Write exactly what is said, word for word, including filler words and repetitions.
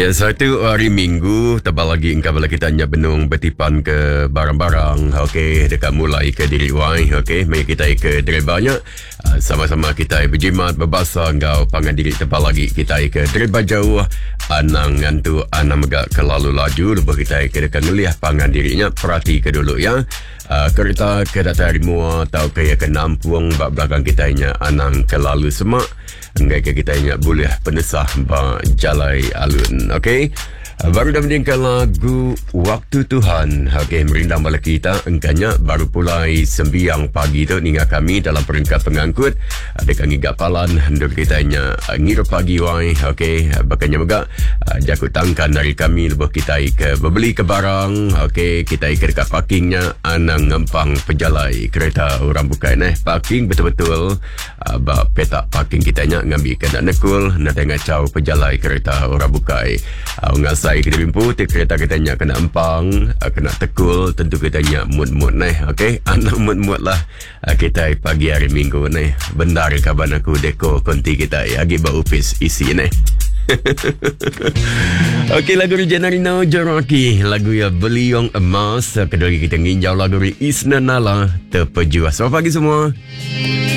Ya, satu hari Minggu, tebal lagi engkau bala kita hanya benung betipan ke barang-barang. Okey, dekat mulai ke diri wai. Okey, mari kita ke derebanya. Uh, sama-sama kita berjimat, berbasa engkau pangan diri tebal lagi. Kita ke dereba jauh. Anang ngantu anang megak kelalu laju. Lepas kita ke dekat ngeliah pangan dirinya. Perhati ke dulu ya. Uh, kereta ke data harimau atau ke ke nampung bak belakang kita nya anang kelalu semak. Enggak ke kita ingat boleh penesah ba jalai alun. Okey, baru dah mendengar lagu Waktu Tuhan. Okey, merindang bala kita engkanya baru pulai sembiang pagi tu ningat kami dalam peringkat pengangkut ada kami gapalan hendak kita nya ngira pagi wai. Okey, bakanya megak jakut tangkan dari kami lebih kita ke beli ke barang. Okey, kita ke dekat parkingnya anang ngempang pejalai kereta orang bukan eh parking betul-betul uh, ba petak parking kita nya ngambil kena nekul nak tengah caw pejalai kereta orang bukai uh, ngasai kita bimpu kereta kita nya kena empang uh, kena tekul tentu kita nya mut-mut neh. Okey, anak mut-mut lah uh, kita pagi hari Minggu neh bendar kaban aku deko konti kita ya agi ba upis isi neh. Okey, lagu Regenerino Joraki, lagu ya Beliong Emas. Kedua kita nginjau lagu Isna Nala Terpejuas. Selamat pagi semua.